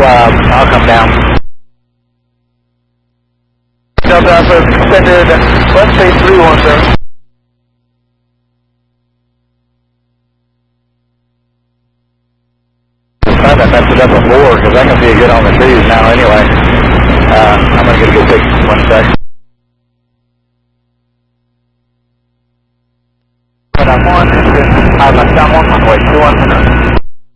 I'll come down. Delta Alpha extended, let's say 317. I haven't messed it up before because I can see it good on the trees now anyway. I'm going to get a good picture in 1 sec.